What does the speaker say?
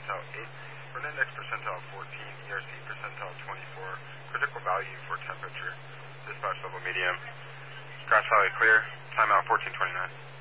percentile 8, for an index percentile 14, ERC percentile 24, critical value for temperature, dispatch level medium, crash value clear, timeout 1429.